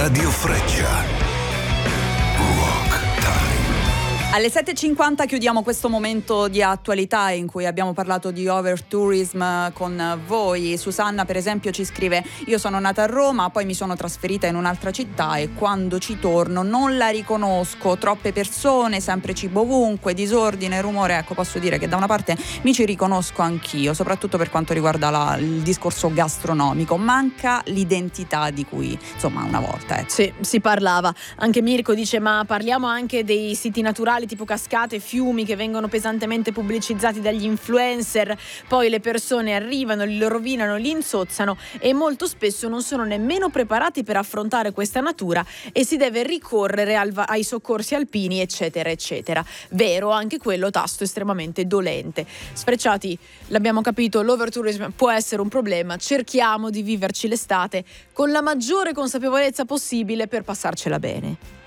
Radio Freccia. Rock Time. Alle 7.50 chiudiamo questo momento di attualità in cui abbiamo parlato di overtourism con voi. Susanna per esempio ci scrive: io sono nata a Roma, poi mi sono trasferita in un'altra città e quando ci torno non la riconosco, troppe persone, sempre cibo ovunque, disordine, rumore. Ecco, posso dire che da una parte mi ci riconosco anch'io, soprattutto per quanto riguarda il discorso gastronomico. Manca l'identità di cui insomma una volta, ecco. Sì, si parlava. Anche Mirko dice: ma parliamo anche dei siti naturali tipo cascate, fiumi che vengono pesantemente pubblicizzati dagli influencer, poi le persone arrivano, li rovinano, li insozzano e molto spesso non sono nemmeno preparati per affrontare questa natura e si deve ricorrere ai soccorsi alpini, eccetera eccetera. Vero, anche quello tasto estremamente dolente. Sfrecciati, l'abbiamo capito, l'overtourism può essere un problema, cerchiamo di viverci l'estate con la maggiore consapevolezza possibile per passarcela bene.